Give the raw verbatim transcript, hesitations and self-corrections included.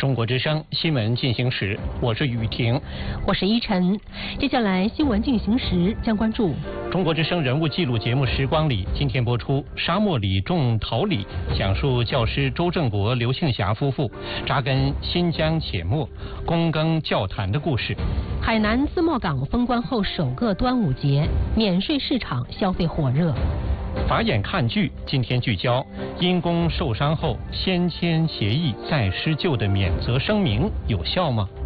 中国之声新闻进行时，我是雨婷， 我是依晨。接下来新闻进行时将关注中国之声人物记录节目《时光里》，今天播出沙漠里种桃李，讲述教师周正国、刘庆霞夫妇扎根新疆且末，躬耕教坛的故事。 海南自贸港封关后首个端午节，免税市场消费火热。 法眼看剧，今天聚焦因公受伤后先签协议再施救的免责声明有效吗？